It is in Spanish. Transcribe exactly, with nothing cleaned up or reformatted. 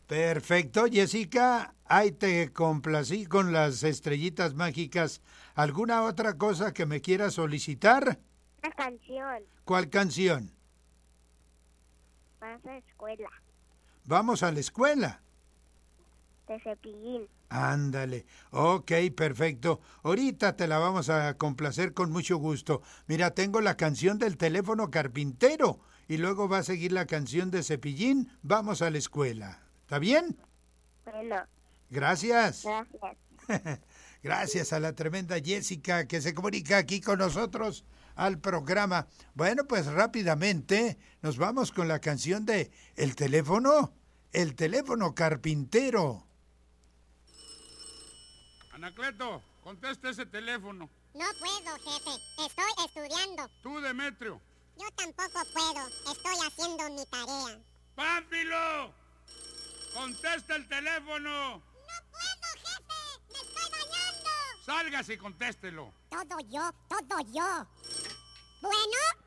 Perfecto, Jessica. Ahí te complací con las estrellitas mágicas. ¿Alguna otra cosa que me quieras solicitar? Una canción. ¿Cuál canción? Vas a la escuela. Vamos a la escuela. De Cepillín. Ándale. Ok, perfecto. Ahorita te la vamos a complacer con mucho gusto. Mira, tengo la canción del teléfono carpintero y luego va a seguir la canción de Cepillín. Vamos a la escuela. ¿Está bien? Bueno. Gracias. Gracias. Gracias a la tremenda Jessica que se comunica aquí con nosotros al programa. Bueno, pues rápidamente nos vamos con la canción de El teléfono, el teléfono carpintero. Anacleto, contesta ese teléfono. No puedo, jefe. Estoy estudiando. Tú, Demetrio. Yo tampoco puedo. Estoy haciendo mi tarea. ¡Pánfilo! ¡Contesta el teléfono! ¡No puedo, jefe! ¡Me estoy bañando! ¡Sálgase y contéstelo! Todo yo, todo yo. Bueno,